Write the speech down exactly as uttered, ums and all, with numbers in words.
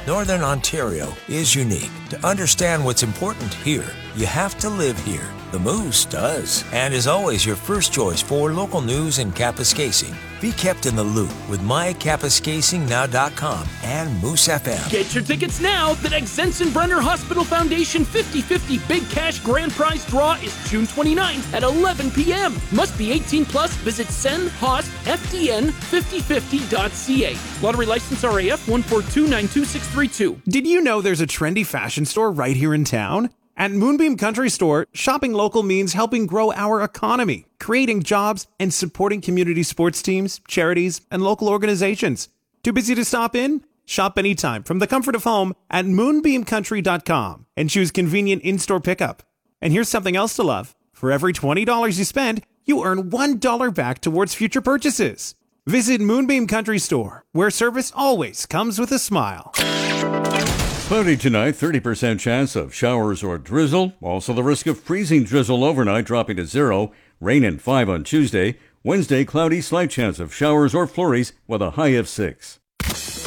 Northern Ontario is unique. To understand what's important here, you have to live here. The Moose does, and is always your first choice for local news and Kapuskasing. Be kept in the loop with my kapuskasing now dot com and Moose F M. Get your tickets now. The Exensenbrenner Hospital Foundation fifty fifty Big Cash Grand Prize Draw is June twenty-ninth at eleven p.m. Must be eighteen plus. Visit sen hosp f d n fifty fifty dot c a. Lottery license R A F one four two nine two six three two. Did you know there's a trendy fashion store right here in town? At Moonbeam Country Store, shopping local means helping grow our economy, creating jobs, and supporting community sports teams, charities, and local organizations. Too busy to stop in? Shop anytime from the comfort of home at moonbeam country dot com and choose convenient in-store pickup. And here's something else to love. For every twenty dollars you spend, you earn one dollar back towards future purchases. Visit Moonbeam Country Store, where service always comes with a smile. Cloudy tonight, thirty percent chance of showers or drizzle. Also the risk of freezing drizzle overnight dropping to zero. Rain and five on Tuesday. Wednesday, cloudy, slight chance of showers or flurries with a high of six.